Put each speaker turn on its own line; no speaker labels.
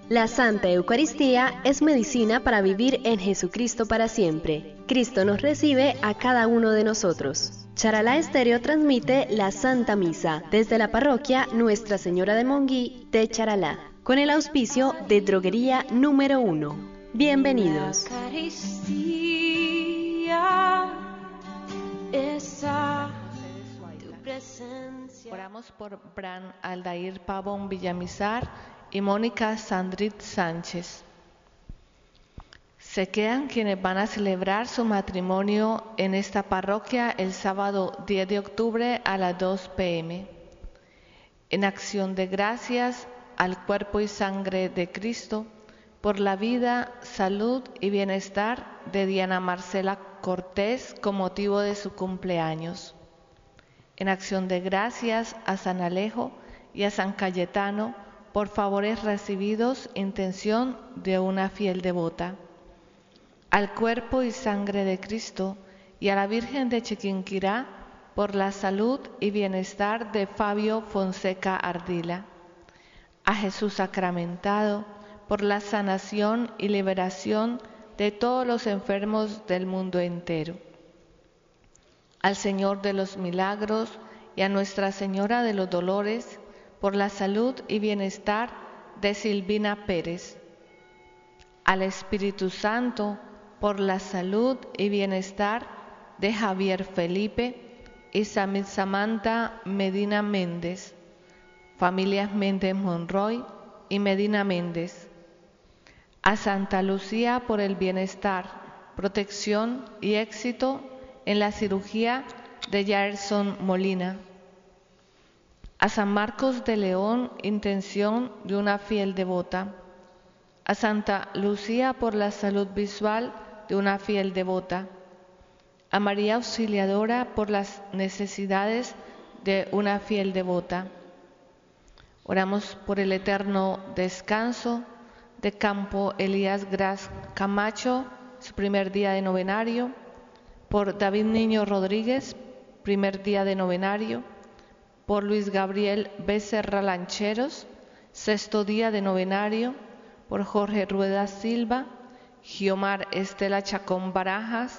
La Santa Eucaristía es medicina para vivir en Jesucristo para siempre. Cristo nos recibe a cada uno de nosotros. Charalá Estéreo transmite la Santa Misa desde la parroquia Nuestra Señora de Monguí de Charalá, con el auspicio de Droguería Número 1. Bienvenidos.
Oramos por Bran Aldair Pavón Villamizar y Mónica Sandrit Sánchez. Se quedan quienes van a celebrar su matrimonio en esta parroquia el sábado 10 de octubre a las 2 p.m. En acción de gracias al cuerpo y sangre de Cristo por la vida, salud y bienestar de Diana Marcela Cortés con motivo de su cumpleaños. En acción de gracias a San Alejo y a San Cayetano por favores recibidos, intención de una fiel devota. Al cuerpo y sangre de Cristo y a la Virgen de Chiquinquirá por la salud y bienestar de Fabio Fonseca Ardila. A Jesús sacramentado por la sanación y liberación de todos los enfermos del mundo entero. Al Señor de los Milagros y a Nuestra Señora de los Dolores por la salud y bienestar de Silvina Pérez. Al Espíritu Santo por la salud y bienestar de Javier Felipe y Samantha Medina Méndez, familias Méndez Monroy y Medina Méndez. A Santa Lucía por el bienestar, protección y éxito en la cirugía de Jairson Molina. A San Marcos de León, intención de una fiel devota. A Santa Lucía por la salud visual de una fiel devota. A María Auxiliadora por las necesidades de una fiel devota. Oramos por el eterno descanso de Campo Elías Gras Camacho, su primer día de novenario. Por David Niño Rodríguez, primer día de novenario. Por Luis Gabriel Becerra Lancheros, sexto día de novenario. Por Jorge Rueda Silva, Giomar Estela Chacón Barajas,